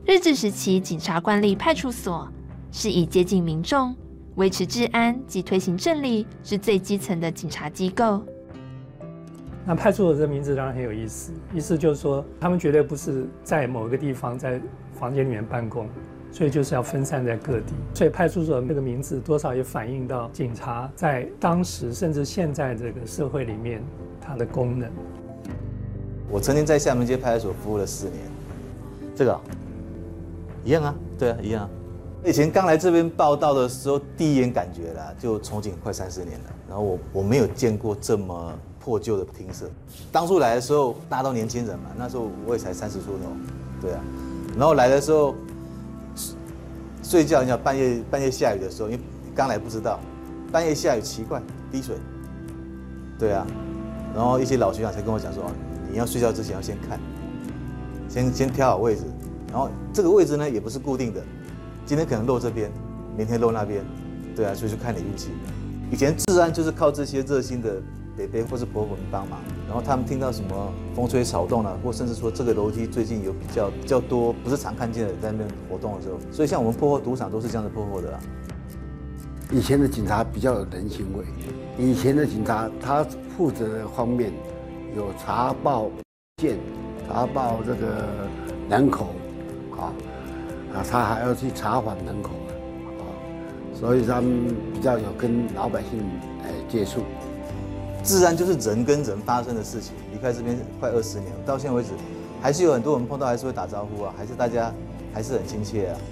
日治时期警察官吏派出所是以接近民众、维持治安及推行正理是最基层的警察机构。 那派出所这个名字当然很有意思，意思就是说，他们绝对不是在某个地方在房间里面办公，所以就是要分散在各地。所以派出所这个名字多少也反映到警察在当时甚至现在这个社会里面它的功能。 我曾经在厦门街派出所服务了4年，这个一样啊，对啊，一样啊。以前刚来这边报道的时候，第一眼感觉啦，就从警快30年了，然后我没有见过这么破旧的厅舍。当初来的时候，大家都年轻人嘛，那时候我也才30出头，对啊。然后来的时候，睡觉，你想半夜下雨的时候，因为刚来不知道，半夜下雨奇怪滴水，对啊。然后一些老学长才跟我讲说，你要睡觉之前要先看，先挑好位置，然后这个位置呢也不是固定的，今天可能漏这边，明天漏那边，对啊，所以就看你运气。以前治安就是靠这些热心的伯伯或是婆婆们帮忙，然后他们听到什么风吹草动或甚至说这个楼梯最近有比较多不是常看见的人在那边活动的时候，所以像我们破获赌场都是这样子破获的啦。 以前的警察比较有人情味，以前的警察他负责的方面有查报件、查报这个人口，他还要去查访人口，所以他们比较有跟老百姓接触。 治安就是人跟人发生的事情。离开这边快20年，到现在为止，还是有很多人碰到还是会打招呼啊，还是大家还是很亲切啊。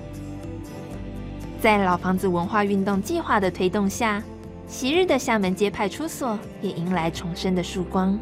在老房子文化运动计划的推动下，昔日的厦门街派出所也迎来重生的曙光。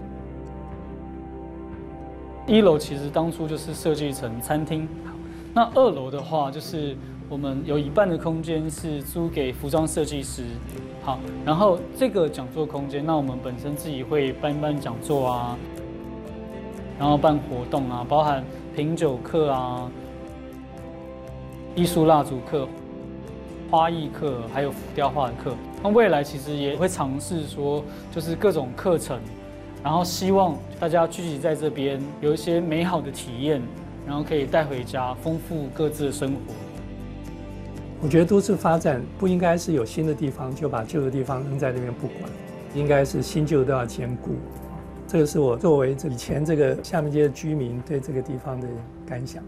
1楼其实当初就是设计成餐厅，那2楼的话就是我们有一半的空间是租给服装设计师。好，然后这个讲座空间，那我们本身自己会办讲座啊，然后办活动啊，包含品酒课啊、艺术蜡烛课、花艺课，还有浮雕画的课。那未来其实也会尝试说，就是各种课程，然后希望大家聚集在这边，有一些美好的体验，然后可以带回家，丰富各自的生活。 我觉得都市发展不应该是有新的地方就把旧的地方扔在那边不管，应该是新旧都要兼顾。这个是我作为以前这个厦门街的居民对这个地方的感想。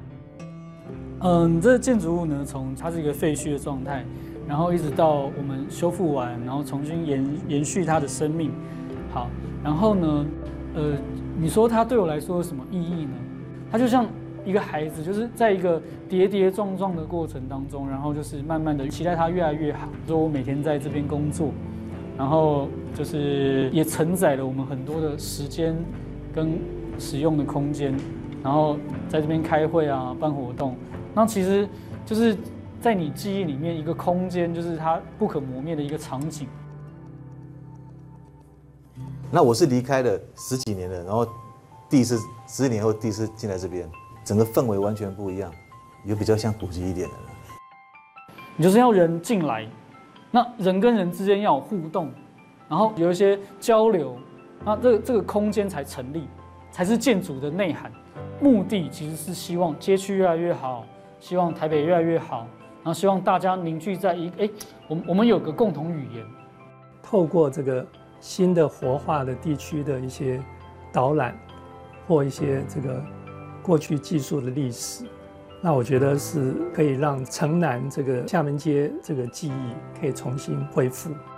这个建筑物呢，从它是一个废墟的状态，然后一直到我们修复完，然后重新延续它的生命。好，然后呢，你说它对我来说有什么意义呢？它就像一个孩子，就是在一个跌跌撞撞的过程当中，然后就是慢慢的期待它越来越好。说我每天在这边工作，然后就是也承载了我们很多的时间跟使用的空间，然后在这边开会啊、办活动。那其实就是在你记忆里面一个空间，就是它不可磨灭的一个场景。 那我是离开了10几年了，然后第一次10年后第一次进来这边。整个氛围完全不一样，有比较像古迹一点的了。 你就是要人进来，那人跟人之间要有互动，然后有一些交流，那这个空间才成立，才是建筑的内涵。目的其实是希望街区越来越好，希望台北越来越好，然后希望大家凝聚在我们有个共同语言。 透过这个新的活化的地区的一些导览，或一些这个过去技术的历史，那我觉得是可以让城南这个厦门街这个记忆可以重新恢复。